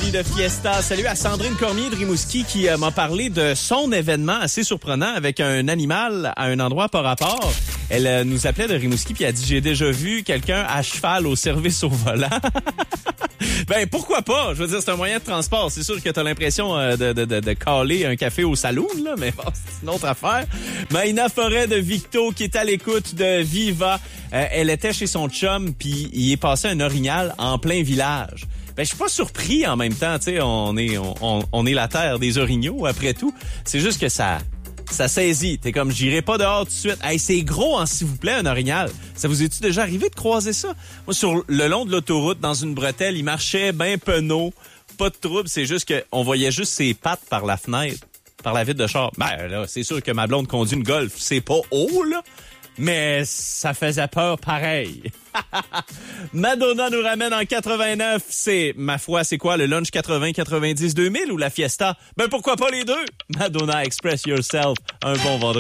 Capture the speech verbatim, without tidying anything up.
Rimouski de Fiesta. Salut à Sandrine Cormier de Rimouski qui euh, m'a parlé de son événement assez surprenant avec un animal à un endroit par rapport. Elle euh, nous appelait de Rimouski puis a dit « J'ai déjà vu quelqu'un à cheval au service au volant. » Ben, pourquoi pas? Je veux dire, c'est un moyen de transport. C'est sûr que t'as l'impression euh, de, de, de, de caler un café au saloon, là, mais bon, c'est une autre affaire. Maïna Forêt de Victo qui est à l'écoute de Viva. Euh, elle était chez son chum puis il est passé un orignal en plein village. Ben, je suis pas surpris en même temps, tu sais, on est, on, on, on est la terre des orignaux, après tout. C'est juste que ça, ça saisit. T'es comme, j'irai pas dehors tout de suite. Hey, c'est gros, hein, s'il vous plaît, un orignal. Ça vous est-tu déjà arrivé de croiser ça? Moi, sur le long de l'autoroute, dans une bretelle, il marchait ben penaud. Pas de trouble, c'est juste qu'on voyait juste ses pattes par la fenêtre, par la vitre de char. Ben, là, c'est sûr que ma blonde conduit une Golf. C'est pas haut, là, mais ça faisait peur pareil. Madonna nous ramène en quatre-vingt-neuf. C'est, ma foi, c'est quoi, le lunch quatre-vingts quatre-vingt-dix deux mille ou la Fiesta? Ben, pourquoi pas les deux? Madonna, Express Yourself. Un bon vendredi.